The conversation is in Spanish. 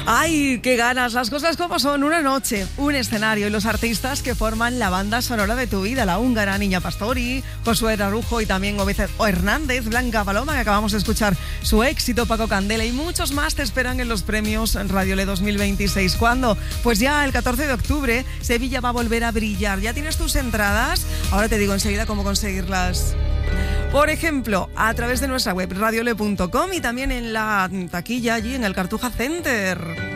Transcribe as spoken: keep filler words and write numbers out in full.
¡Ay, qué ganas! Las cosas como son. Una noche, un escenario y los artistas que forman la banda sonora de tu vida. La húngara Niña Pastori, Josué Ararujo y también Obed Hernández, Blanca Paloma, que acabamos de escuchar su éxito, Paco Candela y muchos más te esperan en los premios Radiolé dos mil veintiséis. ¿Cuándo? Pues ya el catorce de octubre, Sevilla va a volver a brillar. ¿Ya tienes tus entradas? Ahora te digo enseguida cómo conseguirlas. Por ejemplo, a través de nuestra web radiole punto com y también en la taquilla allí en el Cartuja Center.